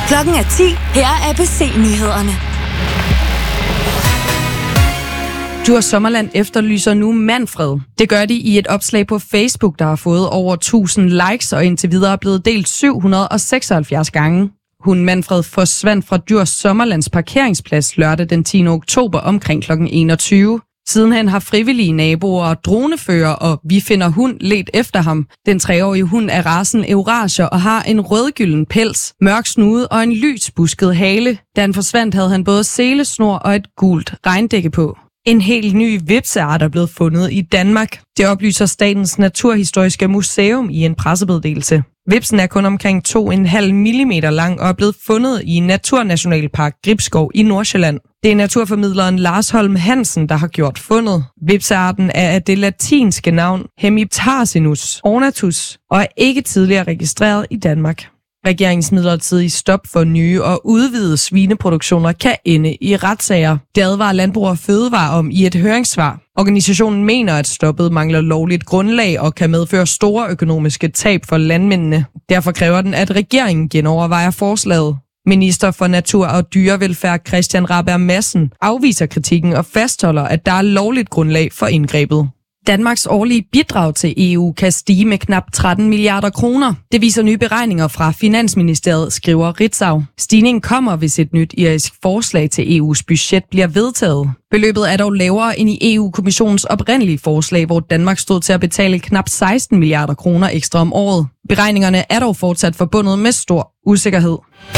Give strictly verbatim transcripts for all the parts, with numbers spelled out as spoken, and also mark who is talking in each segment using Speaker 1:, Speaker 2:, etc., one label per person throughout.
Speaker 1: Klokken er ti. Her er A B C-nyhederne.
Speaker 2: Djurs Sommerland efterlyser nu Manfred. Det gør de i et opslag på Facebook, der har fået over tusind likes og indtil videre er blevet delt syv hundrede seksoghalvfjerds gange. Hunden Manfred forsvandt fra Djurs Sommerlands parkeringsplads lørdag den tiende oktober omkring klokken enogtyve. Sidenhen har frivillige naboer, dronefører og Vi finder hund let efter ham. Den treårige hund er racen Eurasier og har en rødgylden pels, mørk snude og en lysbusket hale. Da han forsvandt, havde han både selesnor og et gult regndække på. En helt ny hvepseart er blevet fundet i Danmark. Det oplyser Statens Naturhistoriske Museum i en pressemeddelelse. Hvepsen er kun omkring to komma fem millimeter lang og er blevet fundet i Naturnationalpark Gribskov i Nordsjælland. Det er naturformidleren Lars Holm Hansen, der har gjort fundet. Hvepsearten er af det latinske navn Hemiptarsinus ornatus og er ikke tidligere registreret i Danmark. Regeringens midlertidige stop for nye og udvidede svineproduktioner kan ende i retssager. Det advarer Landbrug og Fødevare om i et høringssvar. Organisationen mener, at stoppet mangler lovligt grundlag og kan medføre store økonomiske tab for landmændene. Derfor kræver den, at regeringen genovervejer forslaget. Minister for Natur og Dyrevelfærd Christian Rabjerg Madsen afviser kritikken og fastholder, at der er lovligt grundlag for indgrebet. Danmarks årlige bidrag til E U kan stige med knap tretten milliarder kroner. Det viser nye beregninger fra Finansministeriet, skriver Ritzau. Stigningen kommer, hvis et nyt irsk forslag til E U's budget bliver vedtaget. Beløbet er dog lavere end i E U-kommissionens oprindelige forslag, hvor Danmark stod til at betale knap seksten milliarder kroner ekstra om året. Beregningerne er dog fortsat forbundet med stor usikkerhed.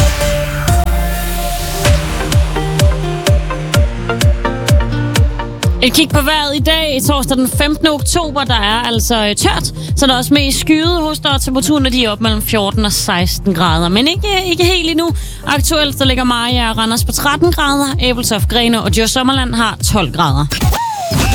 Speaker 3: Et kig på vejret i dag, torsdag den femtende oktober, der er altså tørt, så der er også mest skyet hos dig, og temperaturen de er op mellem fjorten og seksten grader, men ikke, ikke helt endnu. Aktuelt der ligger Maja og Randers på tretten grader, Ebeltoft, Grene og Djurs Sommerland har tolv grader.